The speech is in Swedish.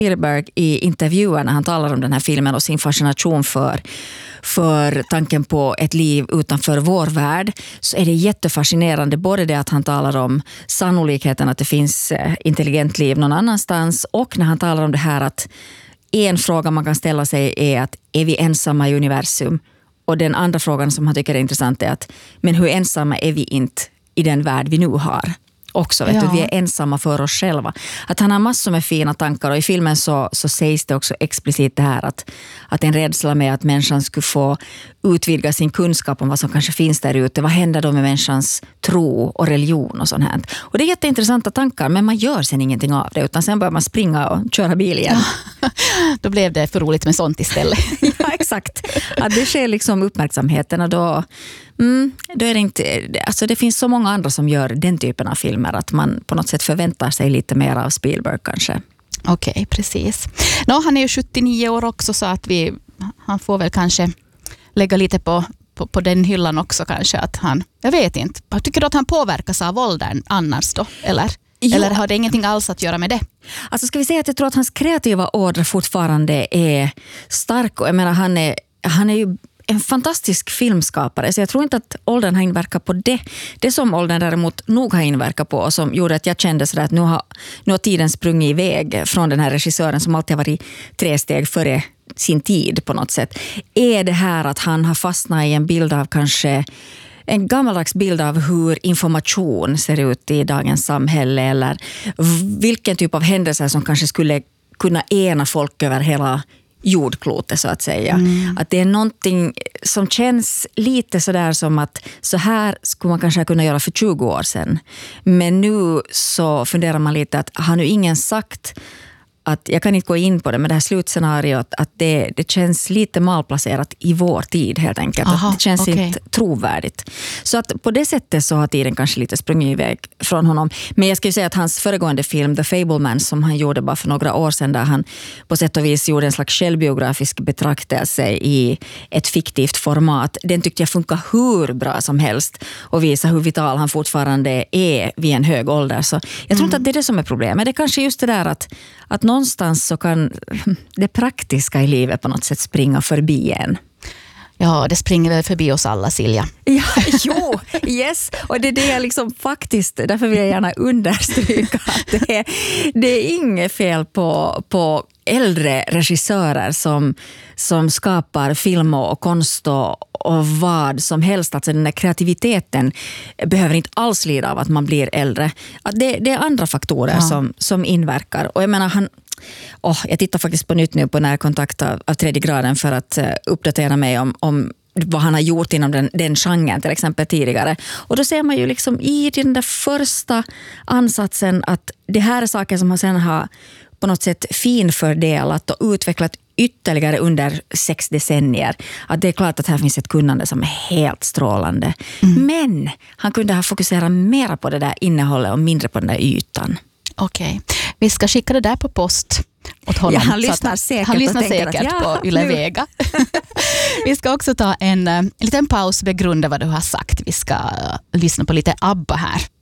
Spielberg i intervjuer när han talar om den här filmen och sin fascination för tanken på ett liv utanför vår värld, så är det jättefascinerande både det att han talar om sannolikheten att det finns intelligent liv någon annanstans, och när han talar om det här att en fråga man kan ställa sig är att är vi ensamma i universum? Och den andra frågan som han tycker är intressant är att men hur ensamma är vi inte i den värld vi nu har? Också, vet du, vi är ensamma för oss själva. Att han har massor med fina tankar, och i filmen så sägs det också explicit det här att en rädsla med att människan skulle få utvidga sin kunskap om vad som kanske finns där ute. Vad händer då med människans tro och religion och sånt här? Och det är jätteintressanta tankar, men man gör sen ingenting av det, utan sen börjar man springa och köra bil igen. Ja, då blev det för roligt med sånt istället. Ja, exakt. Att det sker liksom uppmärksamheten, och då är det inte, alltså det finns så många andra som gör den typen av filmer att man på något sätt förväntar sig lite mer av Spielberg kanske. Okej, precis. Han är ju 79 år också, så att han får väl kanske lägga lite på den hyllan också kanske, att jag vet inte. Jag tycker du att han påverkas av åldern annars då, eller? Jo. Eller har det ingenting alls att göra med det? Alltså ska vi säga att jag tror att hans kreativa ådra fortfarande är stark, och jag menar han är ju en fantastisk filmskapare, så jag tror inte att åldern har inverkat på det. Det som åldern däremot nog har inverkat på, och som gjorde att jag kände sådär att nu har tiden sprungit iväg från den här regissören som alltid har varit 3 steg före sin tid på något sätt, är det här att han har fastnat i en bild av kanske en gammaldags bild av hur information ser ut i dagens samhälle, eller vilken typ av händelser som kanske skulle kunna ena folk över hela jordklotet så att säga. Att det är någonting som känns lite sådär som att så här skulle man kanske kunna göra för 20 år sedan. Men nu så funderar man lite att har nu ingen sagt att, jag kan inte gå in på det, men det här slutscenariot att det känns lite malplacerat i vår tid helt enkelt. Aha, att det känns inte trovärdigt. Så att på det sättet så har tiden kanske lite sprungit iväg från honom. Men jag skulle säga att hans föregående film The Fableman, som han gjorde bara för några år sedan, där han på sätt och vis gjorde en slags självbiografisk betraktelse i ett fiktivt format, den tyckte jag funkar hur bra som helst och visar hur vital han fortfarande är vid en hög ålder. Så jag tror inte att det är det som är problemet. Det är kanske just det där att någonstans så kan det praktiska i livet på något sätt springa förbi en. Ja, det springer väl förbi oss alla, Silja. Ja, jo, yes. Och det är det jag liksom faktiskt, därför vill jag gärna understryka att det är inget fel på äldre regissörer som skapar film och konst och vad som helst. Alltså den där kreativiteten behöver inte alls lida av att man blir äldre. Att det är andra faktorer som inverkar. Och jag menar, jag tittar faktiskt på nytt nu på Närkontakt av 3:e graden för att uppdatera mig om vad han har gjort inom den genren till exempel tidigare. Och då ser man ju liksom i den där första ansatsen att det här är saker som han sen har på något sätt finfördelat och utvecklat ytterligare under 6 decennier. Att det är klart att här finns ett kunnande som är helt strålande. Men han kunde ha fokuserat mer på det där innehållet och mindre på den där ytan. Okej. Vi ska skicka det där på post åt honom. Ja, han lyssnar säkert på Yle Vega. Vi ska också ta en liten paus, begrunda vad du har sagt. Vi ska lyssna på lite ABBA här.